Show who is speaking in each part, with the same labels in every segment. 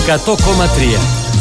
Speaker 1: 100,3.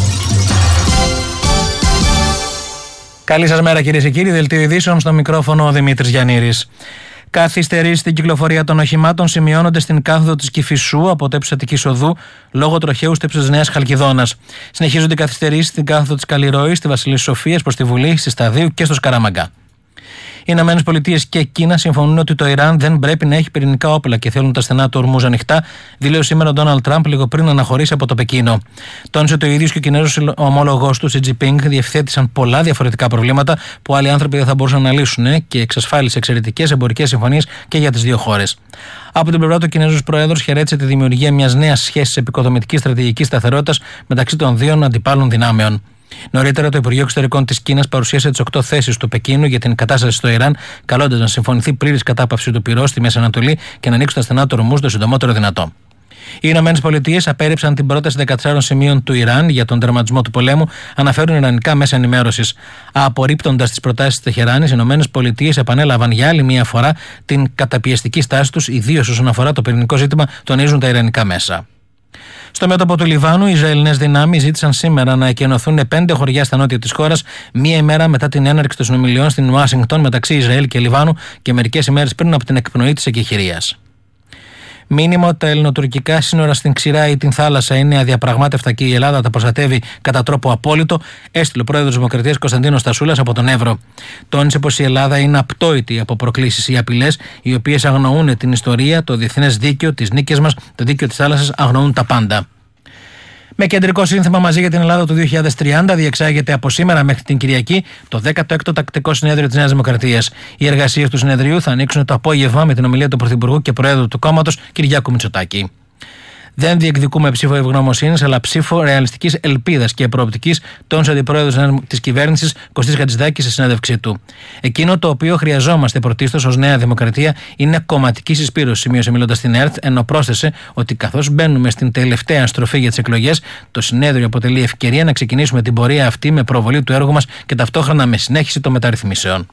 Speaker 2: Καλή σας μέρα κυρίες και κύριοι, δελτίο ειδήσεων, στο μικρόφωνο ο Δημήτρης Γιαννήρης. Καθυστερήσεις στην κυκλοφορία των οχημάτων σημειώνονται στην κάθοδο της Κηφισού από το ύψος Αττικής Οδού λόγω τροχαίου στο ύψος της Νέας Χαλκιδόνας. Συνεχίζονται οι καθυστερήσεις στην κάθοδο της Καλλιρόης, στη Βασιλής Σοφίας προς τη Βουλή, στη Σταδίου και στο Σκαραμαγκά. Οι Ηνωμένες Πολιτείες και Κίνα συμφωνούν ότι το Ιράν δεν πρέπει να έχει πυρηνικά όπλα και θέλουν τα στενά του Ορμούζ ανοιχτά, δήλωσε σήμερα ο Ντόναλντ Τραμπ λίγο πριν αναχωρήσει από το Πεκίνο. Τόνισε ότι ο ίδιος και ο Κινέζος ομόλογος του, Σι Τζινπίνγκ, διευθέτησαν πολλά διαφορετικά προβλήματα που άλλοι άνθρωποι δεν θα μπορούσαν να λύσουν και εξασφάλισε εξαιρετικές εμπορικές συμφωνίες και για τις δύο χώρες. Από την πλευρά του, ο Κινέζος Πρόεδρος χαιρέτησε τη δημιουργία μιας νέας σχέσης επικοδομητικής στρατηγικής σταθερότητας μεταξύ των δύο αντιπάλων δυνάμεων. Νωρίτερα, το Υπουργείο Εξωτερικών της Κίνας παρουσίασε τις 8 θέσεις του Πεκίνου για την κατάσταση στο Ιράν, καλώντας να συμφωνηθεί πλήρης κατάπαυση του πυρός στη Μέση Ανατολή και να ανοίξουν τα στενά του Ορμούζ το συντομότερο δυνατό. Οι Ηνωμένες Πολιτείες απέρριψαν την πρόταση 14 σημείων του Ιράν για τον τερματισμό του πολέμου, αναφέρουν ιρανικά μέσα ενημέρωσης. Απορρίπτοντας τις προτάσεις της Τεχεράνης, οι Ηνωμένες Πολιτείες επανέλαβαν για άλλη μία φορά την καταπιεστική στάση τους, ιδίως όσον αφορά το πυρηνικό ζήτημα, τονίζουν τα ιρανικά μέσα. Στο μέτωπο του Λιβάνου, οι Ισραηλινές δυνάμεις ζήτησαν σήμερα να εκενωθούν 5 χωριά στα νότια της χώρας, μία ημέρα μετά την έναρξη των συνομιλιών στην Ουάσιγκτον μεταξύ Ισραήλ και Λιβάνου και μερικές ημέρες πριν από την εκπνοή της εκεχηρίας. Μήνυμα ότι τα ελληνοτουρκικά σύνορα στην ξηρά ή την θάλασσα είναι αδιαπραγμάτευτα και η Ελλάδα τα προστατεύει κατά τρόπο απόλυτο, έστειλε ο πρόεδρος της Δημοκρατίας Κωνσταντίνος Στασούλας από τον Εύρο. Τόνισε πως η Ελλάδα είναι απτόητη από προκλήσεις ή απειλές, οι οποίες αγνοούν την ιστορία, το διεθνές δίκαιο, τις νίκες μας, το δίκαιο της θάλασσας, αγνοούν τα πάντα. Με κεντρικό σύνθημα Μαζί για την Ελλάδα του 2030 διεξάγεται από σήμερα μέχρι την Κυριακή το 16ο Τακτικό Συνέδριο της Νέας Δημοκρατίας. Οι εργασίες του συνεδρίου θα ανοίξουν το απόγευμα με την ομιλία του Πρωθυπουργού και Προέδρου του κόμματος Κυριάκου Μητσοτάκη. Δεν διεκδικούμε ψήφο ευγνωμοσύνης, αλλά ψήφο ρεαλιστικής ελπίδας και προοπτικής, τόνισε ο αντιπρόεδρος της κυβέρνησης Κωστής Χατζηδάκης σε συνέντευξή του. Εκείνο το οποίο χρειαζόμαστε πρωτίστως ως Νέα Δημοκρατία είναι κομματική συσπήρωση, σημείωσε μιλώντας στην ΕΡΤ, ενώ πρόσθεσε ότι καθώς μπαίνουμε στην τελευταία στροφή για τις εκλογές, το συνέδριο αποτελεί ευκαιρία να ξεκινήσουμε την πορεία αυτή με προβολή του έργου μας και ταυτόχρονα με συνέχιση των μεταρρυθμίσεων.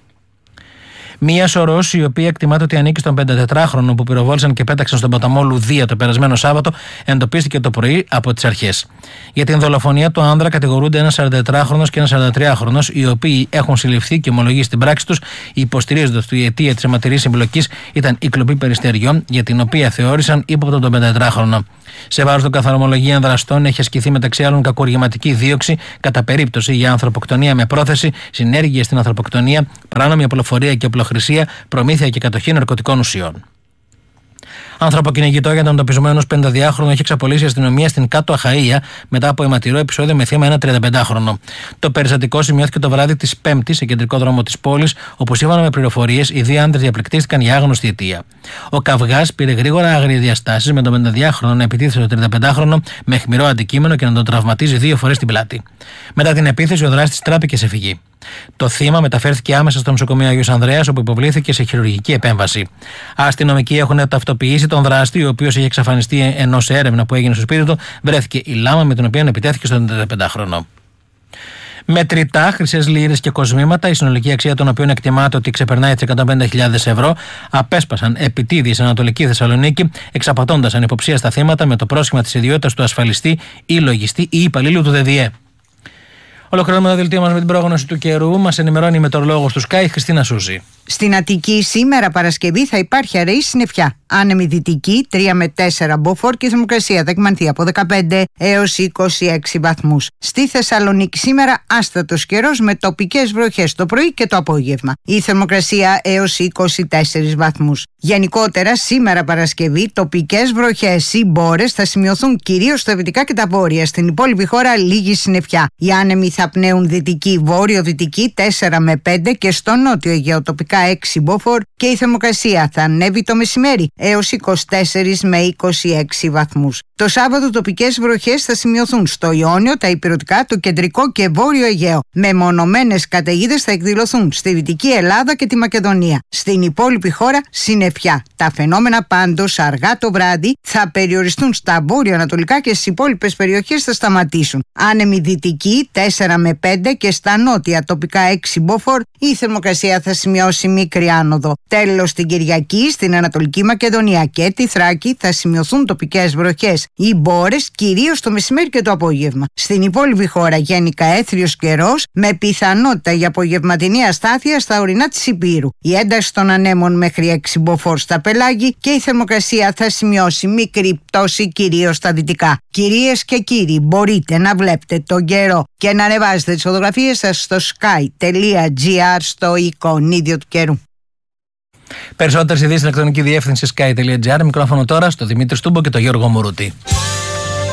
Speaker 2: Μία σωρός, η οποία εκτιμάται ότι ανήκει στον 54χρονο που πυροβόλησαν και πέταξαν στον ποταμό Λουδία το περασμένο Σάββατο, εντοπίστηκε το πρωί από τις αρχές. Για την δολοφονία του άνδρα κατηγορούνται ένας 44χρονος και ένας 43χρονος, οι οποίοι έχουν συλληφθεί και ομολογήσει την πράξη τους, υποστηρίζοντας ότι η αιτία της αιματηρής εμπλοκής ήταν η κλοπή περιστεριών, για την οποία θεώρησαν ύποπτο τον 54χρονο. Σε βάρος των καθαρομολογίων δραστών έχει ασκηθεί μεταξύ άλλων κακουργηματική δίωξη κατά περίπτωση για ανθρωποκτονία με πρόθεση, συνέργεια στην ανθρωποκτονία, παράνομη απλοφορία και οπλοχρησία, προμήθεια και κατοχή ναρκωτικών ουσιών. Ανθρωποκυνηγητό για τον εντοπισμένο 52χρονο έχει εξαπολύσει η αστυνομία στην Κάτω Αχαΐα μετά από αιματηρό επεισόδιο με θύμα ένα 35χρονο. Το περιστατικό σημειώθηκε το βράδυ της Πέμπτης σε κεντρικό δρόμο της πόλης, όπου σύμφωνα με πληροφορίες οι δύο άντρες διαπληκτίστηκαν για άγνωστη αιτία. Ο καυγάς πήρε γρήγορα άγριες διαστάσεις, με τον 52χρονο να επιτίθεται στο 35χρονο με αιχμηρό αντικείμενο και να τον τραυματίζει 2 φορές την πλάτη. Μετά την επίθεση, ο δράστης τράπηκε σε φυγή. Το θύμα μεταφέρθηκε άμεσα στο νοσοκομείο Αγίος Ανδρέας, όπου υποβλήθηκε σε χειρουργική επέμβαση. Αστυνομικοί έχουν ταυτοποιήσει τον δράστη, ο οποίος είχε εξαφανιστεί, ενώ σε έρευνα που έγινε στο σπίτι του βρέθηκε η λάμα με την οποία επιτέθηκε στον 35χρονο. Μετρητά, χρυσές λίρες και κοσμήματα, η συνολική αξία των οποίων εκτιμάται ότι ξεπερνάει τις 150.000 ευρώ, απέσπασαν επιτίδη στην Ανατολική Θεσσαλονίκη, εξαπατώντας ανυποψίαστα θύματα με το πρόσχημα της ιδιότητας του ασφαλιστή ή λογιστή ή υπαλλήλου του ΔΔΕ. Ολοκληρώνουμε το δελτίο μας με την πρόγνωση του καιρού. Μας ενημερώνει η μετεωρολόγος του Sky, Χριστίνα Σούζη.
Speaker 3: Στην Αττική σήμερα Παρασκευή θα υπάρχει αραιή συννεφιά. Άνεμη δυτική 3 με 4 μποφόρ και η θερμοκρασία θα εκμανθεί από 15 έως 26 βαθμούς. Στη Θεσσαλονίκη σήμερα άστατος καιρός με τοπικές βροχές το πρωί και το απόγευμα. Η θερμοκρασία έως 24 βαθμούς. Γενικότερα σήμερα Παρασκευή τοπικές βροχές ή μπόρες θα σημειωθούν κυρίως στα δυτικά και τα βόρεια. Στην υπόλοιπη χώρα λίγη συννεφιά. Οι άνεμοι θα πνέουν δυτική βόρειο-δυτική 4 με 5 και στο νότιο Αιγαίο τοπικά 6 μποφόρ και η θερμοκρασία θα ανέβει το μεσημέρι έως 24 με 26 βαθμούς. Το Σάββατο τοπικές βροχές θα σημειωθούν στο Ιόνιο, τα ηπειρωτικά, το κεντρικό και βόρειο Αιγαίο. Μεμονωμένες καταιγίδες θα εκδηλωθούν στη Δυτική Ελλάδα και τη Μακεδονία. Στην υπόλοιπη χώρα συννεφιά. Τα φαινόμενα πάντως αργά το βράδυ θα περιοριστούν στα βόρειο-ανατολικά και στις υπόλοιπες περιοχές θα σταματήσουν. Άνεμη δυτική 4 με 5 και στα νότια τοπικά 6 μποφόρ. Η θερμοκρασία θα σημειώσει μικρή άνοδο. Τέλος, την Κυριακή στην Ανατολική Μακεδονία και τη Θράκη θα σημειωθούν τοπικές βροχές ή μπόρες, κυρίως το μεσημέρι και το απόγευμα. Στην υπόλοιπη χώρα γενικά έθριος καιρός, με πιθανότητα για απογευματινή αστάθεια στα ορεινά της Υπήρου. Η ένταση των ανέμων μέχρι 6 μποφόρ στα πελάγη και η θερμοκρασία θα σημειώσει μικρή πτώση κυρίως στα δυτικά. Κυρίες και κύριοι, μπορείτε να βλέπετε τον καιρό και να ανεβάζετε τις φωτογραφίες σας στο sky.gr στο εικονίδιο του καιρού.
Speaker 2: Περισσότερες ειδήσεις στην ηλεκτρονική διεύθυνση sky.gr. Μικρόφωνο τώρα στο Δημήτρη Στούμπο και τον Γιώργο Μουρούτη.